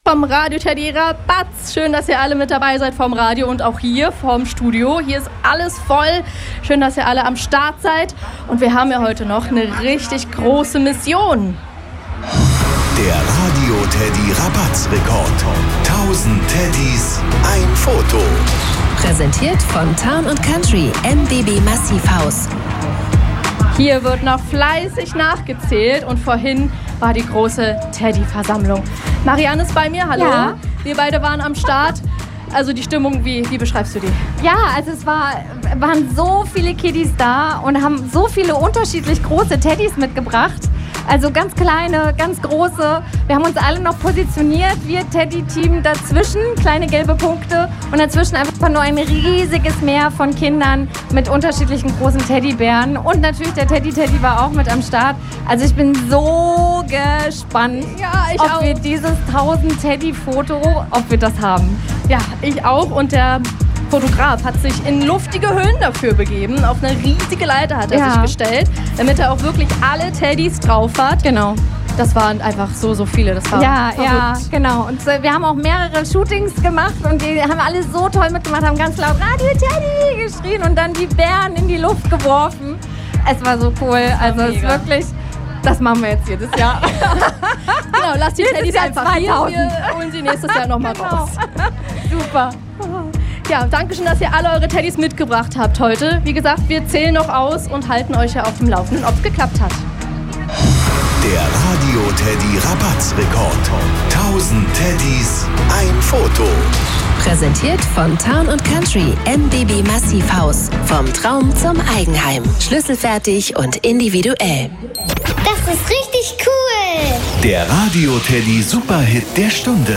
Vom Radio Teddy Rabatz. Schön, dass ihr alle mit dabei seid vom Radio und auch hier vom Studio. Hier ist alles voll. Schön, dass ihr alle am Start seid. Und wir haben ja heute noch eine richtig große Mission. Der Radio Teddy Rabatz Rekord. 1000 Teddys, ein Foto. Präsentiert von Town & Country MBB Massivhaus. Hier wird noch fleißig nachgezählt und vorhin war die große Teddy-Versammlung. Marianne ist bei mir, hallo. Ja. Wir beide waren am Start. Also die Stimmung, wie beschreibst du die? Ja, also waren so viele Kiddies da und haben so viele unterschiedlich große Teddys mitgebracht. Also ganz kleine, ganz große. Wir haben uns alle noch positioniert, wir Teddy-Team dazwischen, kleine gelbe Punkte und dazwischen einfach nur ein riesiges Meer von Kindern mit unterschiedlichen großen Teddybären. Und natürlich der Teddy war auch mit am Start. Also ich bin so gespannt, ob wir dieses 1000 Teddy-Foto, ob wir das haben. Ja, ich auch und der Fotograf hat sich in luftige Höhen dafür begeben. Auf eine riesige Leiter hat er sich gestellt, damit er auch wirklich alle Teddys drauf hat. Genau. Das waren einfach so viele. Das war ja, genau. Und wir haben auch mehrere Shootings gemacht und die haben alle so toll mitgemacht, haben ganz laut Radio Teddy geschrien und dann die Bären in die Luft geworfen. Es war so cool. Also es ist wirklich, das machen wir jetzt jedes Jahr. Genau, lasst die Teddys einfach hier. Wir holen sie nächstes Jahr nochmal raus. Super. Ja, danke schön, dass ihr alle eure Teddys mitgebracht habt heute. Wie gesagt, wir zählen noch aus und halten euch ja auf dem Laufenden, ob es geklappt hat. Der Radio Teddy Rabatz Rekord. 1000 Teddys, ein Foto. Präsentiert von Town & Country MBB Massivhaus. Vom Traum zum Eigenheim. Schlüsselfertig und individuell. Das ist richtig cool. Der Radio Teddy Superhit der Stunde.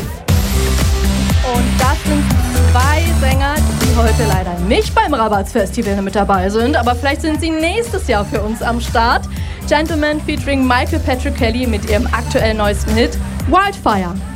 Und das sind zwei Sänger, die heute leider nicht beim Rabatz Festival mit dabei sind, aber vielleicht sind sie nächstes Jahr für uns am Start. Gentleman featuring Michael Patrick Kelly mit ihrem aktuell neuesten Hit Wildfire.